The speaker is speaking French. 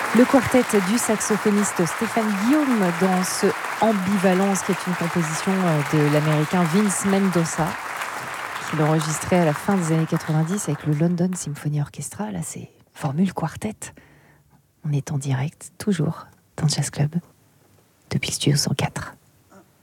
Le quartet du saxophoniste Stéphane Guillaume dans ce Ambivalence, qui est une composition de l'américain Vince Mendoza, qu'il enregistrait à la fin des années 90 avec le London Symphony Orchestra. Là, c'est formule quartet. On est en direct, toujours, dans Jazz Club, depuis le studio 104.